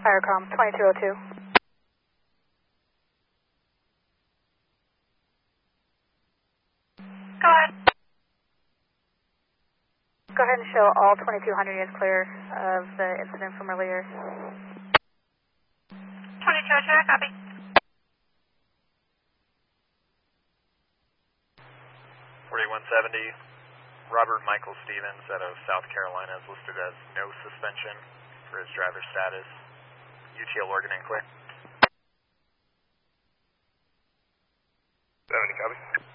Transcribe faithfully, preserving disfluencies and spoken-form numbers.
Firecom, twenty-two oh two. Go ahead. Go ahead and show all twenty-two hundred units clear of the incident from earlier. twenty-two oh two, copy. forty-one seventy, Robert Michael Stevens out of South Carolina is listed as no suspension for his driver's status. U T L Oregon and clear. seventy, copy.